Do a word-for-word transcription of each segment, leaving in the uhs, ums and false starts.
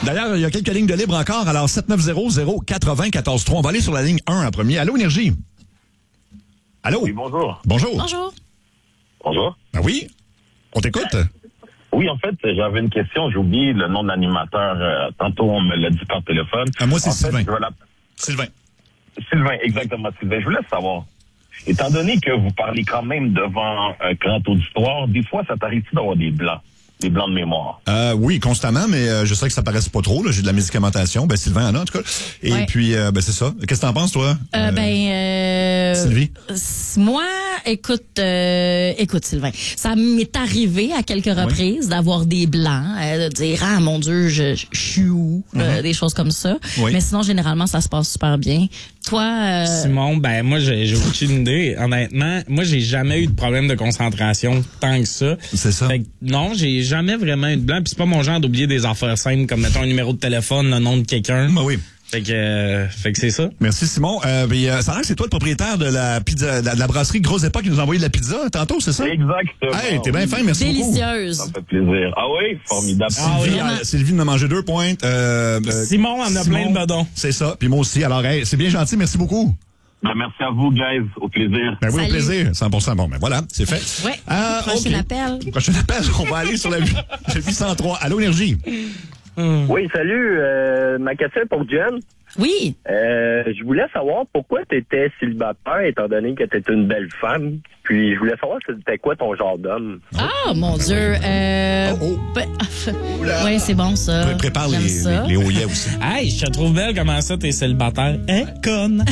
D'ailleurs, il y a quelques lignes de libre encore. Alors, sept neuf zéro zéro quatre zéro un quatre trois. On va aller sur la ligne un en premier. Allô, Énergie? Allô? Oui, bonjour. Bonjour. Bonjour. Bonjour. Ben oui, on t'écoute. Oui, en fait, j'avais une question. J'ai oublié le nom de l'animateur. Euh, tantôt, on me l'a dit par téléphone. Ah, moi, c'est en fait, Sylvain. je vais la- Sylvain. Sylvain, exactement, Sylvain. Je voulais savoir, étant donné que vous parlez quand même devant un grand auditoire, des fois, ça t'arrive-tu d'avoir des blancs, des blancs de mémoire? Euh, oui, constamment, mais euh, je sais que ça paraisse pas trop. Là. J'ai de la médicamentation. Ben, Sylvain en a, en tout cas. Et Ouais. puis, euh, ben, c'est ça. Qu'est-ce que t'en penses, toi? Euh, Euh, ben, euh, Sylvie? s- moi, écoute, euh, écoute, Sylvain, ça m'est arrivé à quelques reprises d'avoir des blancs, euh, de dire ah mon Dieu, je, je suis où, euh, des choses comme ça. Oui. Mais sinon, généralement, ça se passe super bien. Toi, euh, Simon, ben moi j'ai j'ai aucune idée. Honnêtement, moi j'ai jamais eu de problème de concentration tant que ça. C'est ça. Fait que non, j'ai jamais vraiment eu de blanc. Puis c'est pas mon genre d'oublier des affaires simples comme mettons un numéro de téléphone, le nom de quelqu'un. Ben oui. Fait que euh, fait que c'est ça. Merci, Simon. Euh, puis, euh, ça a l'air que c'est toi le propriétaire de la pizza, de la, de la brasserie Grosse Époque qui nous a envoyé de la pizza tantôt, c'est ça? Exactement. Hey, t'es bien fin, merci beaucoup. délicieuse. Ça me fait plaisir. Ah oui, formidable. Ah oui. Sylvie, euh, Sylvie m'a mangé deux pointes. Euh, euh, Simon en a Simon, plein de bedons. C'est ça. Puis moi aussi. Alors, hey, c'est bien gentil. Merci beaucoup. Ben, merci à vous, guys. Au plaisir. Ben oui, Salut. au plaisir. cent pour cent. Bon, ben voilà, c'est fait. Ouais. Euh, Prochain ok. appel. Prochain appel. On va aller sur la le huit cent trois. Allô, Énergie? Oui, salut. Euh, ma question est pour Jen. Oui. Euh, je voulais savoir pourquoi tu étais célibataire, étant donné que tu étais une belle femme. Puis je voulais savoir c'était quoi ton genre d'homme. Ah, mon Dieu. Euh, Oh, oh. ben, ouais, c'est bon, ça. Pré- Prépare les, J'aime ça. les, les oeillets aussi. Hey, je te trouve belle comment ça t'es célibataire. Hein, conne.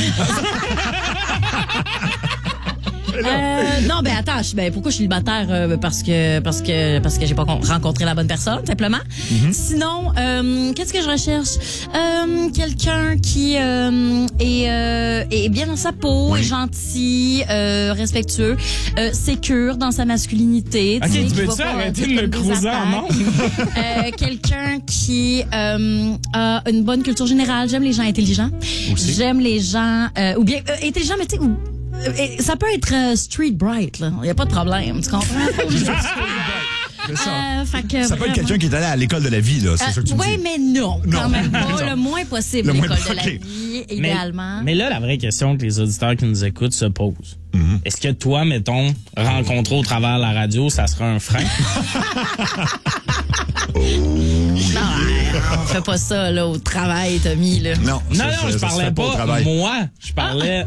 Euh, non, ben attends, je- ben pourquoi je suis célibataire euh, parce que parce que parce que j'ai pas con- rencontré la bonne personne simplement. Mm-hmm. Sinon, euh, qu'est-ce que je recherche euh, quelqu'un qui euh, est euh, est bien dans sa peau, Oui. gentil, euh, respectueux, euh, sécure dans sa masculinité. Ok, sais, tu qui peux-tu va pas arrêter dire de me comme des cruiser en attaques. euh, quelqu'un qui euh, a une bonne culture générale. J'aime les gens intelligents. Aussi. J'aime les gens euh, ou bien euh, intelligents, mais tu sais. ou- euh, ça peut être euh, street bright, là. Il n'y a pas de problème. Tu comprends? C'est ça. Euh, fait que Ça peut être vraiment- quelqu'un qui est allé à l'école de la vie, là. C'est Euh, ça que tu me oui, dis. mais non, Non. quand même pas. Non. Le moins possible, Le moins- l'école de la ok. vie, Mais, idéalement. mais là, la vraie question que les auditeurs qui nous écoutent se posent. Est-ce que toi, mettons, rencontré au travers de la radio, ça sera un frein? Non, on fait pas ça là au travail, Tommy. Là. Non, Non, ça- non, ça- je ça parlais serait pas, au travail. moi. Je parlais...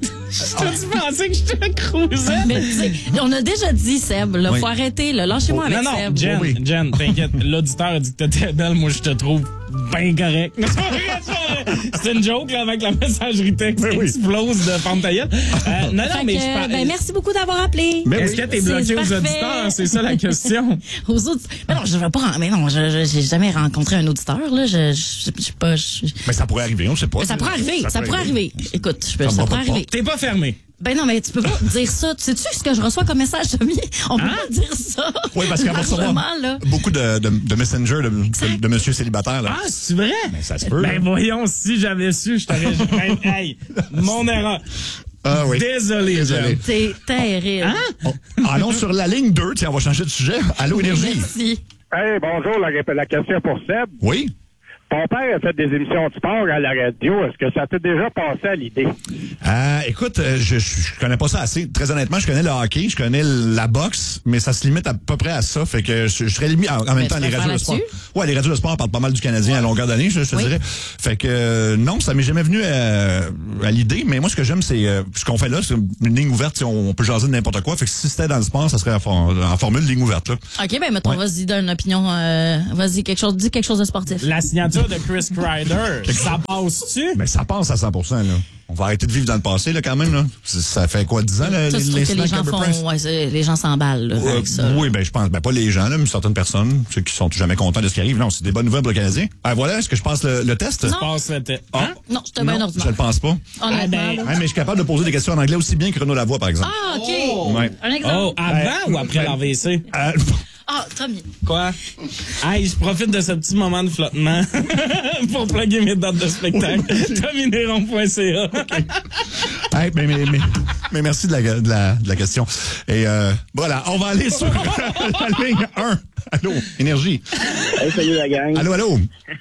Tu pensais que je te cruisais? Mais tu sais, on a déjà dit, Seb, là, Oui. faut arrêter. Là. Lâchez-moi avec Non, non, Seb. Jen, Oui. Jen, t'inquiète. L'auditeur a dit que t'étais belle, moi, je te trouve bien correct. C'est pas vrai, c'est pas vrai. C'est une joke, là, avec la messagerie texte qui oui. explose de Pantaïel. Euh, non, non, Fait mais que, je parle... ben, merci beaucoup d'avoir appelé. Mais Est-ce oui. que t'es C'est bloqué aux parfait. auditeurs? C'est ça la question. Aux autres. Mais non, je vais pas. ren- Mais non, je, je- j'ai jamais rencontré un auditeur. Là, je, je, je sais pas. je- Mais ça pourrait arriver, on sait pas. Mais ça pourrait arriver. Ça, pourrait arriver. Écoute, je peux, Ça ça, me va pourrait pas arriver. T'es pas fermé. Ben non, mais tu peux pas dire ça. Sais-tu ce que je reçois comme message, Tommy? On peut Hein? pas dire ça. Oui, parce qu'elle va recevoir Largement, là. beaucoup de, de, de messenger de, de, de monsieur célibataire. Là. Ah, c'est vrai? Ben, ça se peut. Ben là. voyons, si j'avais su, je t'aurais... hey, hey, mon erreur. Ah oui. Désolé, Désolé. Jen. C'est terrible. Hein? Oh, allons sur la ligne deux. Tiens, on va changer de sujet. Allô, Énergie? Merci. Hey, bonjour, la, la question pour Seb. Oui? Ton père a fait des émissions de sport à la radio. Est-ce que ça t'est déjà passé à l'idée? Euh, écoute, euh, je, je, je connais pas ça assez. Très honnêtement, je connais le hockey, je connais la boxe, mais ça se limite à peu près à ça. Fait que je, je serais limite en, en même Mais temps tu les vas radios faire de sport. là-dessus? Ouais, les radios de sport parlent pas mal du Canadien à longueur d'année, je, je te Oui. dirais. Fait que euh, non, ça m'est jamais venu à, à l'idée. Mais moi, ce que j'aime, c'est euh, ce qu'on fait là, c'est une ligne ouverte. Si on, on peut jaser de n'importe quoi. Fait que si c'était dans le sport, ça serait en, for- en formule ligne ouverte là. OK, ben mettons, Ouais. vas-y, donne une opinion. Euh, vas-y, quelque chose, dis quelque chose de sportif. La signature de Chris Kreider, ça passe-tu? Mais ça passe à cent pour cent là. On va arrêter de vivre dans le passé là quand même là. C- Ça fait quoi, dix ans là, Ça, tu trouves que l'incident les gens Carey Price? font, ouais, c'est- les gens s'emballent là, Euh, avec ça. oui, ben je pense, ben pas les gens là, mais certaines personnes, ceux qui sont jamais contents de ce qui arrive. Non, c'est des bonnes nouvelles pour le Canadien. Ah voilà, est-ce que je passe le, le test? Non. Passe le te- Ah. Hein? Non, je te mets un Je ordinaire. le pense pas. Honnêtement. Ah, ben, là. Hein, mais je suis capable de poser des questions en anglais aussi bien que Renaud Lavoie, par exemple. Ah, OK. Ouais. Un exemple. Oh, avant ou après l'A V C? Euh, Ah, Tommy. Quoi? Hey, je profite de ce petit moment de flottement pour plugger mes dates de spectacle. tommy néron point c a. hey, mais, mais, mais, mais merci de la, de la, de la question. Et euh, voilà, on va aller sur la ligne un. Allô, Énergie. Hey, salut la gang. Allô, allô.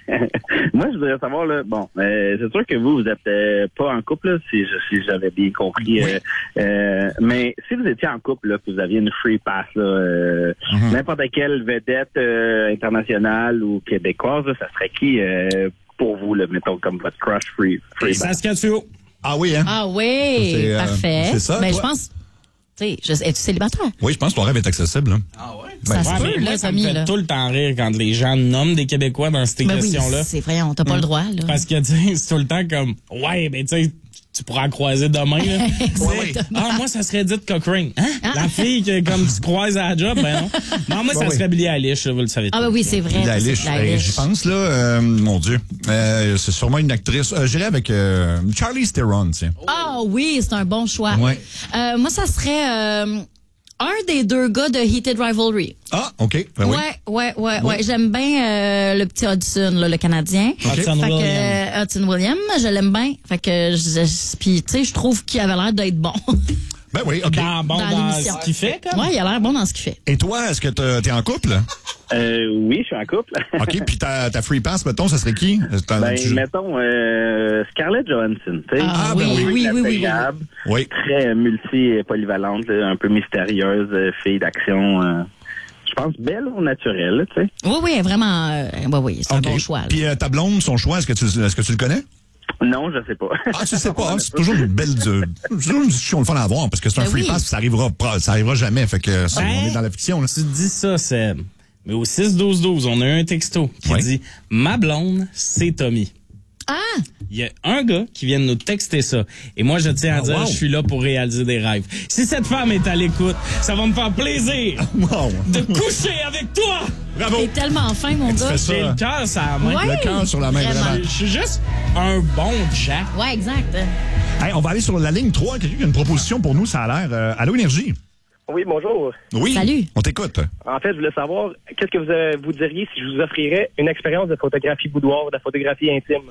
Moi, je voudrais savoir, là, bon, euh, c'est sûr que vous, vous êtes euh, pas en couple, là, si, si j'avais bien compris. Oui. Euh, euh, mais si vous étiez en couple, là, que vous aviez une free pass, là, euh, mm-hmm. n'importe quelle vedette euh, internationale ou québécoise, là, ça serait qui euh, pour vous, là, mettons, comme votre crush free, free pass? Saskatchewan. Ah oui, hein? Ah oui, C'est, euh, parfait. c'est ça, Ben, toi? je pense... Tu sais, je- es-tu célibataire? Oui, je pense que ton rêve est accessible. Hein? Ah ouais? Ça Ben, se Ouais, peut, mais moi, là, ça me Tommy, fait là. tout le temps rire quand les gens nomment des Québécois dans ces Ben oui, questions-là. c'est vrai, on t'a pas le droit, là. Parce que, tu sais, c'est tout le temps comme, ouais, ben, tu sais, tu pourras en croiser demain, là. Exactement. Ah, moi, ça serait Edith Cochrane. Hein? La fille que, comme tu croises à la job, ben non. Non, moi, ça Ouais, serait ouais. Billie Eilish, là, vous le savez. Ah, ben oui, c'est vrai. La c'est Liche. la Hey, Liche. J'y pense, là. Euh, mon Dieu. Euh, c'est sûrement une actrice. Euh, J'irais avec euh, Charlize Theron, tiens. Ah oui, c'est un bon choix. Ouais. Euh, moi, ça serait euh, un des deux gars de Heated Rivalry. Ah, OK. Ben oui. Ouais, ouais, ouais, ouais. J'aime bien euh, le petit Hudson, là, le Canadien. OK. Hudson Fait que, Williams. euh, Hudson Williams, je l'aime bien. Fait que, je- je- puis tu sais, je trouve qu'il avait l'air d'être bon. Ben oui, OK. Dans, bon, Dans dans l'émission. ce qu'il fait, comme. Ouais, il a l'air bon dans ce qu'il fait. Et toi, est-ce que t'es t'es en couple? Euh, oui, je suis en couple. OK, puis ta, ta free pass, mettons, ça serait qui? T'en- Ben, tu- mettons, euh, Scarlett Johansson, tu sais. Ah, ben oui, oui, oui, oui, oui. Agréable, Oui. très multi-polyvalente, là, un peu mystérieuse, euh, fille d'action. euh, je pense belle au naturel, là, tu sais. Oui, oui, vraiment. Euh, oui, oui, c'est un OK. bon choix. là. Puis euh, ta blonde, son choix, est-ce que tu, est-ce que tu le connais? Non, je sais pas. Ah, tu sais pas. Ah, c'est toujours une belle, euh, c'est toujours une discussion le fun à avoir parce que c'est un Ben free oui. pass, puis ça arrivera, pas- ça arrivera jamais. Fait que ça, Ben, on est dans la fiction, là. Tu dis ça, Seb. Mais au six douze douze, on a eu un texto qui Ouais. dit « Ma blonde, c'est Tommy ». Ah! Il y a un gars qui vient de nous texter ça. Et moi, je tiens à Ah, dire, wow. je suis là pour réaliser des rêves. Si cette femme est à l'écoute, ça va me faire plaisir Wow. de coucher avec toi. Bravo. T'es tellement fin, mon Tu gars. fais ça. J'ai le cœur sur la main. Ouais. Le cœur sur la main, Vraiment. vraiment. Je suis juste un bon Jack. Ouais, exact. Hey, on va aller sur la ligne trois. Quelqu'un qui a une proposition pour nous, ça a l'air. Euh, Allô, Énergie? Oui, bonjour. Oui. Salut. On t'écoute. En fait, je voulais savoir, qu'est-ce que vous, euh, vous diriez si je vous offrirais une expérience de photographie boudoir, de photographie intime?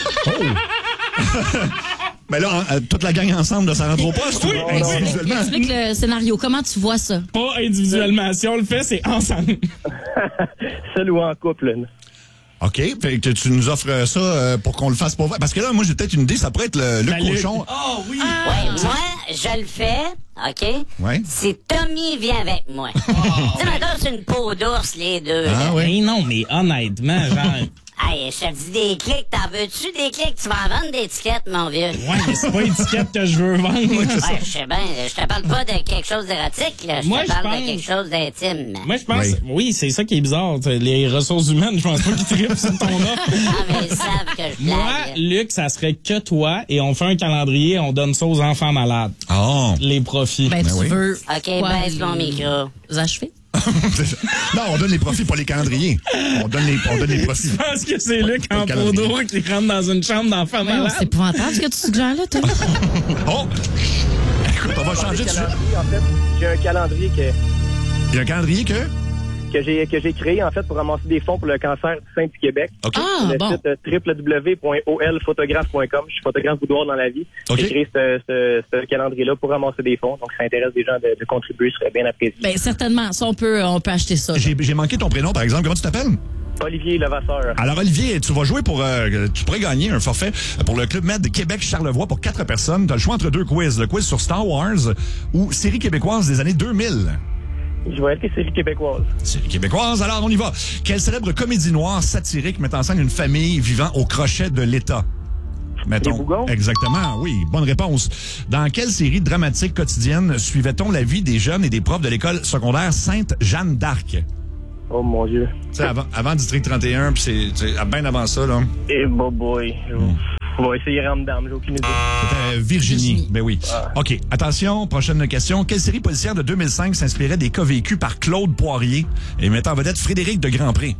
Mais là, euh, toute la gang ensemble, là, ça rentre au poste? Oui, ou oui. individuellement? Explique le scénario. Comment tu vois ça? Pas individuellement. Si on le fait, c'est ensemble. Seul ou en couple? là. OK. Fait que tu nous offres ça euh, pour qu'on le fasse pour vrai. Parce que là, moi, j'ai peut-être une idée. Ça pourrait être le, le Ben, le- cochon. Oh oui. Ouais, moi, je le fais, OK? Ouais. Si Tommy vient avec moi. Tu sais, maintenant, c'est une peau d'ours, les deux. Ah, là. ouais. Mais non, mais honnêtement, genre... Hey, je te dis des clics, t'en veux-tu des clics? Tu vas en vendre des étiquettes, mon vieux. Ouais, mais c'est pas l'étiquette que je veux vendre. Ouais, je sais bien. Je te parle pas de quelque chose d'érotique, là. Je Moi, te je parle pense- de quelque chose d'intime. Moi, je pense... Oui. Oui, c'est ça qui est bizarre. T'sais, les ressources humaines, je pense pas qu'ils trippent sur ton offre. Ah, mais ils savent que je Moi, blague. Luc, ça serait que toi et on fait un calendrier, on donne ça aux enfants malades. Oh. Les profits. Ben, tu oui. veux. OK, quoi, baisse mon les- micro. les achever? Non, on donne les profits, pas les calendriers. On donne les, on donne les profits. Je pense que c'est Luc Pas en le peau calendrier. d'eau qui rentre dans une chambre d'enfants Voyons, malades. c'est épouvantable ce que tu suggères là, toi. Oh! Écoute, on va changer de suite. Calendrier, en fait, j'ai un calendrier que, Il y a un calendrier que? que j'ai que j'ai créé, en fait, pour ramasser des fonds pour le cancer du sein du Québec. OK. Ah, le bon. site euh, w w w point o l photographe point com. Je suis photographe boudoir dans la vie. OK. J'ai créé ce, ce, ce calendrier-là pour ramasser des fonds. Donc, ça intéresse des gens de, de contribuer. Je serais bien apprécié. Ben, certainement. Ça, on peut, on peut acheter ça. là. J'ai j'ai manqué ton prénom, par exemple. Comment tu t'appelles? Olivier Levasseur. Alors, Olivier, tu vas jouer pour... euh, tu pourrais gagner un forfait pour le Club Med de Québec-Charlevoix pour quatre personnes. Tu as le choix entre deux quiz. Le quiz sur Star Wars ou série québécoise des années deux mille. Je vais être les séries québécoises. Série québécoise, alors on y va. Quelle célèbre comédie noire satirique met en scène une famille vivant au crochet de l'État? Mettons. Les Bougons? Exactement, oui. Bonne réponse. Dans quelle série dramatique quotidienne suivait-on la vie des jeunes et des profs de l'école secondaire Sainte-Jeanne d'Arc? Oh mon Dieu. Tu sais, avant, avant District trente et un, puis c'est tu sais, bien avant ça, là. Eh, boy, boy. Je je vais essayer rendre dame, j'ai aucune idée. C'était Virginie. Virginie. Ben oui. OK. Attention, prochaine question. Quelle série policière de deux mille cinq s'inspirait des cas vécus par Claude Poirier et mettant en vedette Frédéric de Grandpré?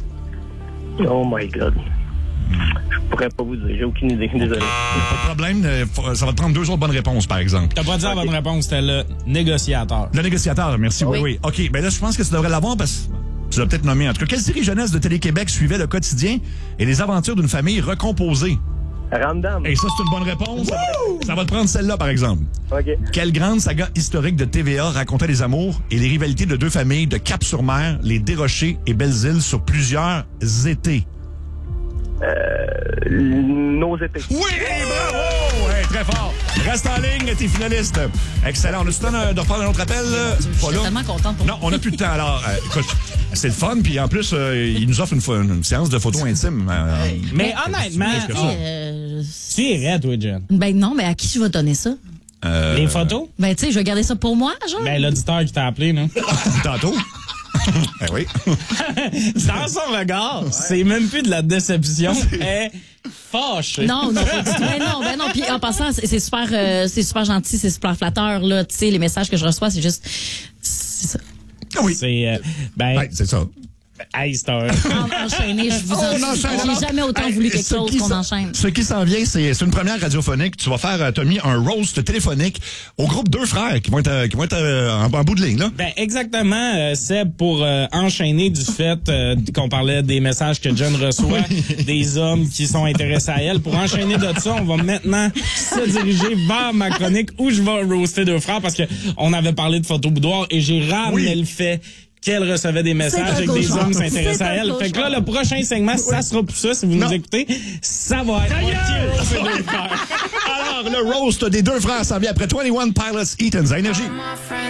Oh my God. Je pourrais pas vous dire, j'ai aucune idée. Désolé. Pas de problème. euh, faut- Ça va te prendre deux autres bonnes réponses, par exemple. T'as pas dit la bonne réponse, c'était le négociateur. Le négociateur, merci. Oui, oui. Oui. OK. Ben là, je pense que tu devrais l'avoir parce que tu l'as peut-être nommé. En tout cas, quelle série jeunesse de Télé-Québec suivait le quotidien et les aventures d'une famille recomposée? Ramdam. Et ça, c'est une bonne réponse. Ça va, ça va te prendre celle-là, par exemple. OK. Quelle grande saga historique de T V A racontait les amours et les rivalités de deux familles de Cap-sur-Mer, les Desrochers et Belles-Îles sur plusieurs étés? Euh, nos étés. Oui! Bravo! Ouais, très fort. Reste en ligne, t'es finaliste. Excellent. On a-tu le temps de, de reprendre un autre appel? Je suis tellement contente pour Non, on n'a plus de temps. Alors, euh, écoute, c'est le fun. Puis en plus, euh, il nous offre une, une séance de photos intimes. Euh, Mais honnêtement, que ça. Euh, tu irais, toi, Jen. ben non, mais à qui je vais donner ça? euh, Les photos? Ben, tu sais, je vais garder ça pour moi, genre. Ben, l'auditeur qui t'a appelé, non? Tantôt. Ben oui. Dans son regard, c'est même plus de la déception. Elle est fâchée. Non, non, pas du tout. Ben non, ben non. Puis en passant, c'est c'est super, euh, c'est super gentil, c'est super flatteur, là. Tu sais, les messages que je reçois, c'est juste, c'est ça. Ah oui. C'est, euh, ben, Ben, c'est ça. hey, c'est un... En- Enchaîner, je vous On en enchaîne, alors. J'ai jamais autant Hey, voulu quelque ce chose qui qu'on s'en- enchaîne. Ce qui s'en vient, c'est c'est une première radiophonique. Tu vas faire, euh, Tommy, un roast téléphonique au groupe Deux Frères qui vont être, euh, qui vont être euh, en, en bout de ligne, là. Ben exactement, euh, Seb, pour euh, enchaîner du fait euh, qu'on parlait des messages que Jen reçoit, des hommes qui sont intéressés à elle. Pour enchaîner de ça, on va maintenant se diriger vers ma chronique où je vais roaster Deux Frères parce que on avait parlé de photo boudoir et j'ai ramené Oui. le fait qu'elle recevait des messages C'est un et que des cauchemar. hommes s'intéressaient C'est à un elle. Fait que là, cauchemar. le prochain segment, ça sera plus ça, si vous Non. nous écoutez, ça va être moi qui roaste Deux Frères. Alors, le roast des Deux Frères s'en vient après vingt et un Pilots Eaton's Énergie.